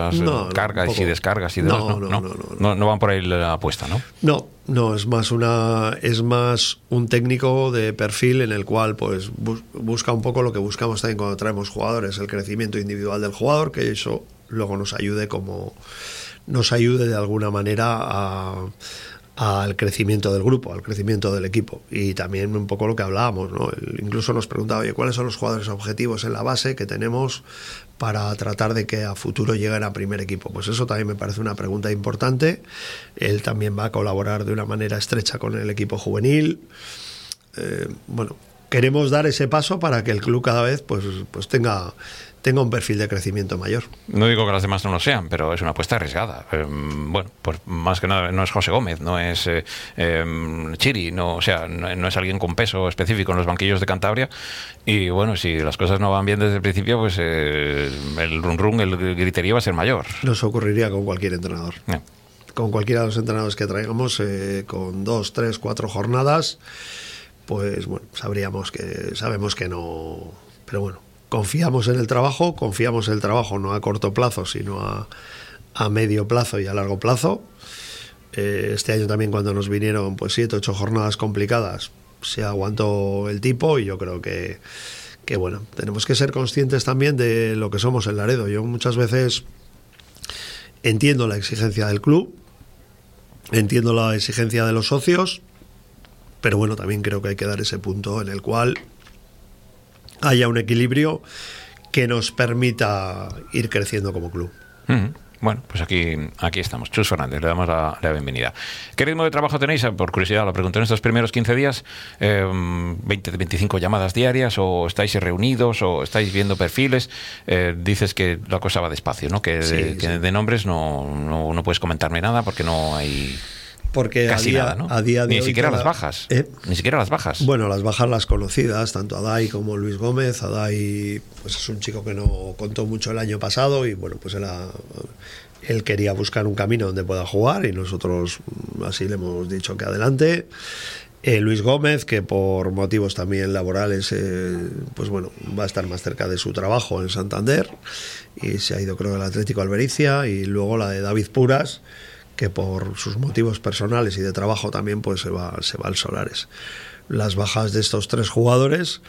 muchas cargas y descargas y demás. No van por ahí la apuesta, ¿no? No, es más un técnico de perfil en el cual pues busca un poco lo que buscamos también cuando traemos jugadores, el crecimiento individual del jugador, que eso luego nos ayude de alguna manera al crecimiento del grupo, al crecimiento del equipo. Y también un poco lo que hablábamos, ¿no? Incluso nos preguntaba, oye, ¿cuáles son los jugadores objetivos en la base que tenemos para tratar de que a futuro lleguen a primer equipo? Pues eso también me parece una pregunta importante. Él también va a colaborar de una manera estrecha con el equipo juvenil. Queremos dar ese paso para que el club cada vez pues tenga un perfil de crecimiento mayor. No digo que las demás no lo sean, pero es una apuesta arriesgada. Pues más que nada no es José Gómez, no es Chiri, no es alguien con peso específico en los banquillos de Cantabria. Y bueno, si las cosas no van bien desde el principio, pues el run, el griterío va a ser mayor. Nos ocurriría con cualquier entrenador. Con cualquiera de los entrenadores que traigamos, con 2, 3, 4 jornadas, pues bueno, sabemos que no. Pero bueno, confiamos en el trabajo no a corto plazo, sino a medio plazo y a largo plazo. Este año también, cuando nos vinieron pues 7, 8 jornadas complicadas, se aguantó el tipo, y yo creo que bueno, tenemos que ser conscientes también de lo que somos en Laredo. Yo muchas veces entiendo la exigencia del club, entiendo la exigencia de los socios, pero bueno, también creo que hay que dar ese punto en el cual haya un equilibrio que nos permita ir creciendo como club. Bueno, pues aquí estamos. Chus Fernández, le damos la bienvenida. ¿Qué ritmo de trabajo tenéis? Por curiosidad, lo pregunto, en estos primeros 15 días, 20-25 llamadas diarias, o estáis reunidos, o estáis viendo perfiles. Dices que la cosa va despacio, ¿no? Que de nombres no puedes comentarme nada porque no hay... Porque casi nada, ¿no? A día de ni hoy siquiera las bajas. Ni siquiera las bajas. Bueno, las bajas las conocidas, tanto Adai como Luis Gómez. Adai pues es un chico que no contó mucho el año pasado, y bueno, pues él quería buscar un camino donde pueda jugar, y nosotros así le hemos dicho que adelante. Luis Gómez, que por motivos también laborales, pues bueno, va a estar más cerca de su trabajo en Santander, y se ha ido, creo, al Atlético Albericia. Y luego la de David Puras, que por sus motivos personales y de trabajo también pues se va al Solares. Las bajas de estos 3 jugadores.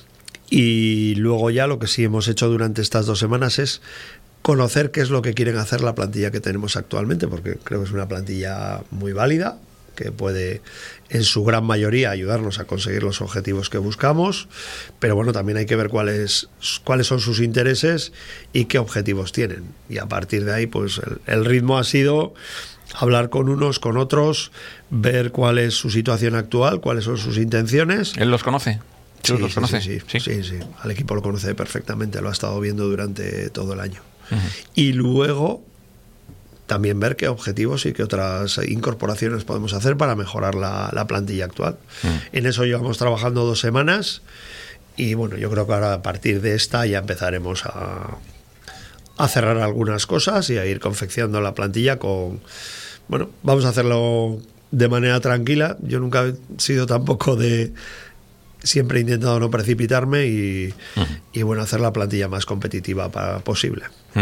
Y luego ya lo que sí hemos hecho durante estas 2 semanas es conocer qué es lo que quieren hacer la plantilla que tenemos actualmente, porque creo que es una plantilla muy válida, que puede en su gran mayoría ayudarnos a conseguir los objetivos que buscamos, pero bueno, también hay que ver cuáles son sus intereses y qué objetivos tienen. Y a partir de ahí, pues el ritmo ha sido hablar con unos, con otros, ver cuál es su situación actual, cuáles son sus intenciones. ¿Él los conoce? Sí, ¿Los conoce? Sí. Al equipo lo conoce perfectamente, lo ha estado viendo durante todo el año. Y luego también ver qué objetivos y qué otras incorporaciones podemos hacer para mejorar la plantilla actual. En eso llevamos trabajando 2 semanas, y bueno, yo creo que ahora, a partir de esta, ya empezaremos a cerrar algunas cosas y a ir confeccionando la plantilla bueno, vamos a hacerlo de manera tranquila. Yo nunca he sido tampoco siempre he intentado no precipitarme y bueno, hacer la plantilla más competitiva posible.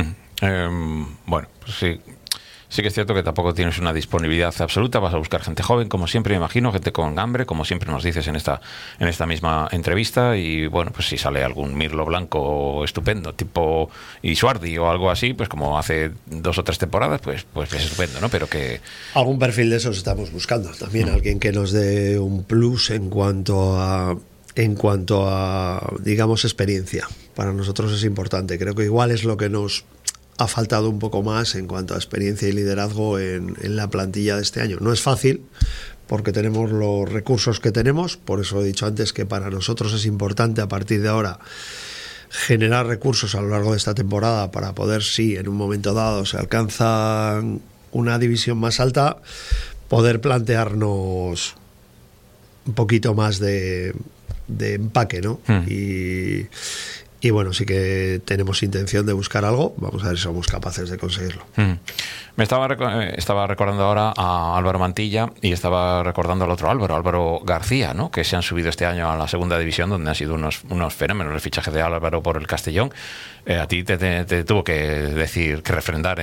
Bueno, pues sí que es cierto que tampoco tienes una disponibilidad absoluta. Vas a buscar gente joven, como siempre, me imagino, gente con hambre, como siempre nos dices en esta misma entrevista. Y bueno, pues si sale algún Mirlo Blanco estupendo, tipo Isuardi o algo así, pues como hace 2 o 3 temporadas, pues es estupendo, ¿no? Pero que... algún perfil de esos estamos buscando también, alguien que nos dé un plus en cuanto a digamos, experiencia. Para nosotros es importante. Creo que igual es lo que nos ha faltado un poco más en cuanto a experiencia y liderazgo en la plantilla de este año. No es fácil, porque tenemos los recursos que tenemos. Por eso he dicho antes que para nosotros es importante, a partir de ahora, generar recursos a lo largo de esta temporada para poder, si en un momento dado se alcanza una división más alta, poder plantearnos un poquito más de empaque, ¿no? Y bueno, sí que tenemos intención de buscar algo. Vamos a ver si somos capaces de conseguirlo. Me estaba recordando ahora a Álvaro Mantilla, y estaba recordando al otro Álvaro García, ¿no? Que se han subido este año a la segunda división, donde han sido unos fenómenos. El fichaje de Álvaro por el Castellón, a ti te tuvo que refrendar